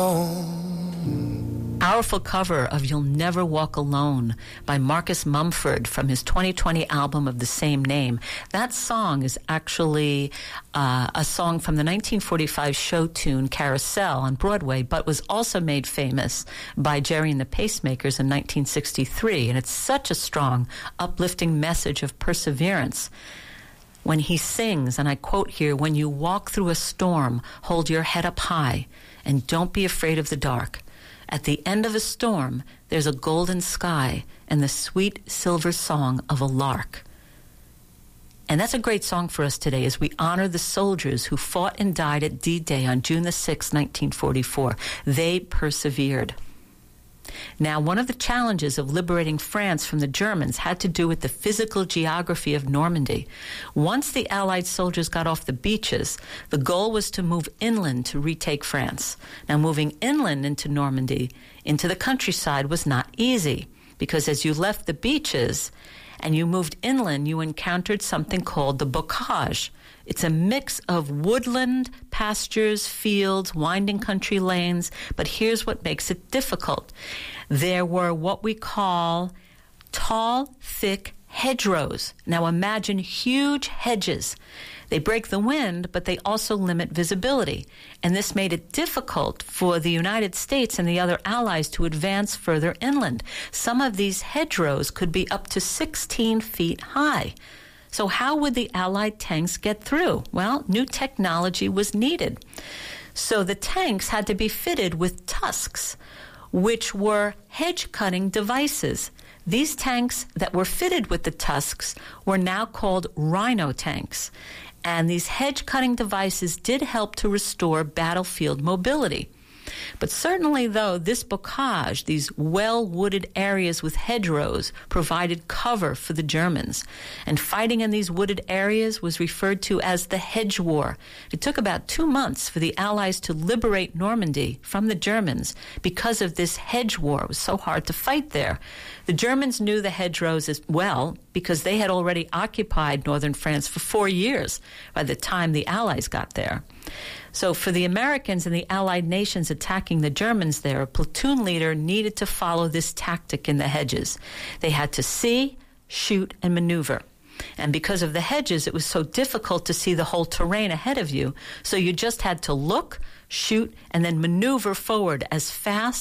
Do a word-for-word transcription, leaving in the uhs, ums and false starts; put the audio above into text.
Powerful cover of You'll Never Walk Alone by Marcus Mumford from his twenty twenty album of the same name. That song is actually uh, a song from the nineteen forty-five show tune Carousel on Broadway, but was also made famous by Jerry and the Pacemakers in nineteen sixty-three. And it's such a strong, uplifting message of perseverance. When he sings, and I quote here, "When you walk through a storm, hold your head up high and don't be afraid of the dark. At the end of a storm, there's a golden sky and the sweet silver song of a lark." And that's a great song for us today as we honor the soldiers who fought and died at D-Day on June the sixth, nineteen forty-four. They persevered. Now, one of the challenges of liberating France from the Germans had to do with the physical geography of Normandy. Once the Allied soldiers got off the beaches, the goal was to move inland to retake France. Now, moving inland into Normandy, into the countryside, was not easy, because as you left the beaches and you moved inland, you encountered something called the bocage. It's a mix of woodland, pastures, fields, winding country lanes, but here's what makes it difficult. There were what we call tall, thick hedgerows. Now imagine huge hedges. They break the wind, but they also limit visibility. And this made it difficult for the United States and the other allies to advance further inland. Some of these hedgerows could be up to sixteen feet high. So how would the Allied tanks get through? Well, new technology was needed. So the tanks had to be fitted with tusks, which were hedge-cutting devices. These tanks that were fitted with the tusks were now called rhino tanks. And these hedge-cutting devices did help to restore battlefield mobility. But certainly, though, this bocage, these well-wooded areas with hedgerows, provided cover for the Germans. And fighting in these wooded areas was referred to as the Hedge War. It took about two months for the Allies to liberate Normandy from the Germans because of this hedge war. It was so hard to fight there. The Germans knew the hedgerows as well because they had already occupied northern France for four years by the time the Allies got there. So for the Americans and the Allied nations attacking the Germans there, a platoon leader needed to follow this tactic in the hedges. They had to see, shoot, and maneuver. And because of the hedges, it was so difficult to see the whole terrain ahead of you. So you just had to look, shoot, and then maneuver forward as fast